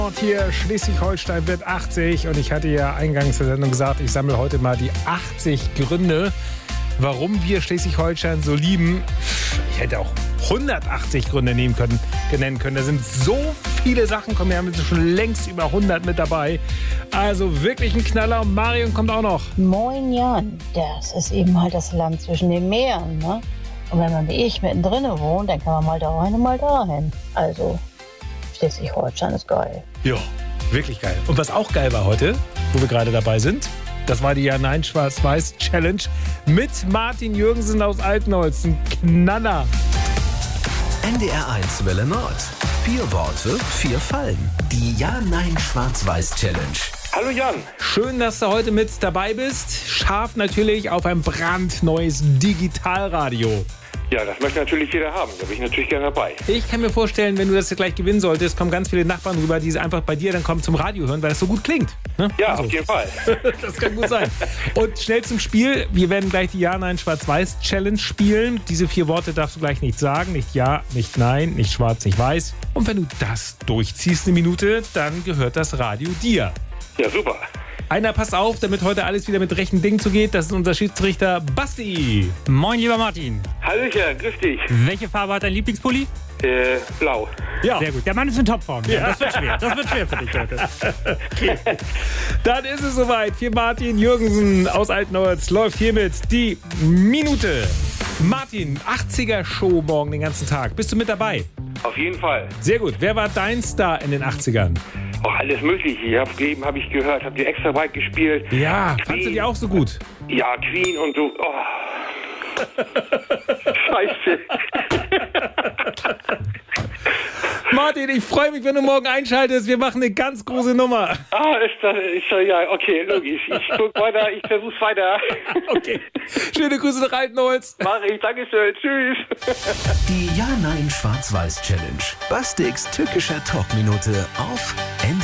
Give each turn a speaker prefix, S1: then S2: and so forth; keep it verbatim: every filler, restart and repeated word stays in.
S1: Und hier Schleswig-Holstein wird achtzig und ich hatte ja eingangs der Sendung gesagt, ich sammle heute mal die achtzig Gründe, warum wir Schleswig-Holstein so lieben. Ich hätte auch hundertachtzig Gründe nehmen können, nennen können. Da sind so viele Sachen, kommen, wir haben jetzt schon längst über hundert mit dabei. Also wirklich ein Knaller und Marion kommt auch noch.
S2: Moin Jan, das ist eben halt das Land zwischen den Meeren, ne? Und wenn man wie ich mittendrin wohnt, dann kann man mal dahin und mal dahin. Also Schleswig-Holstein ist geil.
S1: Ja, wirklich geil. Und was auch geil war heute, wo wir gerade dabei sind, das war die Ja-Nein-Schwarz-Weiß-Challenge mit Martin Jürgensen aus Altenholz. Ein Knaller.
S3: N D R eins Welle Nord. Vier Worte, vier Fallen. Die Ja-Nein-Schwarz-Weiß-Challenge.
S4: Hallo Jan.
S1: Schön, dass du heute mit dabei bist. Scharf natürlich auf ein brandneues Digitalradio.
S4: Ja, das möchte natürlich jeder haben. Da bin ich natürlich gerne dabei.
S1: Ich kann mir vorstellen, wenn du das gleich gewinnen solltest, kommen ganz viele Nachbarn rüber, die einfach bei dir dann kommen zum Radio hören, weil das so gut klingt. Ne?
S4: Ja,
S1: also.
S4: auf jeden Fall.
S1: Das kann gut sein. Und schnell zum Spiel. Wir werden gleich die Ja-Nein-Schwarz-Weiß-Challenge spielen. Diese vier Worte darfst du gleich nicht sagen. Nicht Ja, nicht Nein, nicht Schwarz, nicht Weiß. Und wenn du das durchziehst eine Minute, dann gehört das Radio dir.
S4: Ja, super.
S1: Einer, pass auf, damit heute alles wieder mit rechten Dingen zugeht. Das ist unser Schiedsrichter Basti.
S5: Moin, lieber Martin.
S4: Hallöchen, grüß dich.
S5: Welche Farbe hat dein Lieblingspulli?
S4: Äh, blau.
S1: Ja.
S5: Sehr gut. Der Mann ist in Topform. Ja. Das wird schwer. Das wird schwer für dich heute.
S1: Okay. Dann ist es soweit. Für Martin Jürgensen aus Altenholz läuft hiermit die Minute. Martin, achtziger-Show morgen den ganzen Tag. Bist du mit dabei?
S4: Auf jeden Fall.
S1: Sehr gut. Wer war dein Star in den achtzigern?
S4: Oh, alles mögliche. Ich hab eben habe ich gehört, habt ihr extra weit gespielt.
S1: Ja,
S4: Queen.
S1: fandst du die auch so gut?
S4: Ja, Queen und so. Oh. Scheiße.
S1: Martin, ich freue mich, wenn du morgen einschaltest. Wir machen eine ganz große Nummer.
S4: Ah, ist das, ist das, ja, okay, logisch. Ich guck weiter, ich versuch's weiter.
S1: Okay. Schöne Grüße nach Altenholz.
S4: Mach ich, Dankeschön, tschüss.
S3: Die Ja-Nein-Schwarz-Weiß-Challenge. Bastiks tückischer Talkminute auf N D R